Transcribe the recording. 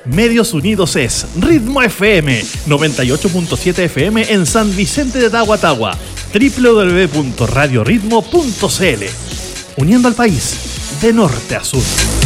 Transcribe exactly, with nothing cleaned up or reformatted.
Medios Unidos es Ritmo F M, noventa y ocho punto siete F M en San Vicente de Tahuatahua, doble u doble u doble u punto radio ritmo punto c l. Uniendo al país de norte a sur.